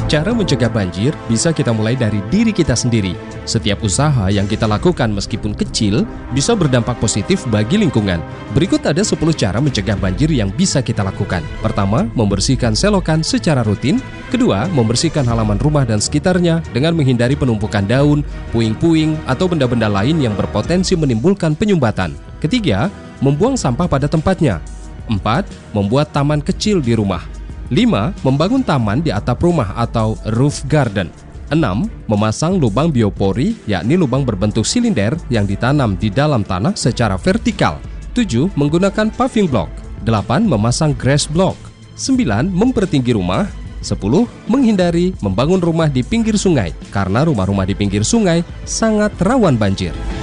Cara mencegah banjir bisa kita mulai dari diri kita sendiri. Setiap usaha yang kita lakukan meskipun kecil bisa berdampak positif bagi lingkungan. Berikut ada 10 cara mencegah banjir yang bisa kita lakukan. Pertama, membersihkan selokan secara rutin. Kedua, membersihkan halaman rumah dan sekitarnya dengan menghindari penumpukan daun, puing-puing, atau benda-benda lain yang berpotensi menimbulkan penyumbatan. Ketiga, membuang sampah pada tempatnya. 4. Membuat taman kecil di rumah. 5. Membangun taman di atap rumah atau roof garden. 6. Memasang lubang biopori, yakni lubang berbentuk silinder yang ditanam di dalam tanah secara vertikal. 7. Menggunakan paving block. 8. Memasang grass block. 9. Mempertinggi rumah. 10. Menghindari membangun rumah di pinggir sungai, karena rumah-rumah di pinggir sungai sangat rawan banjir.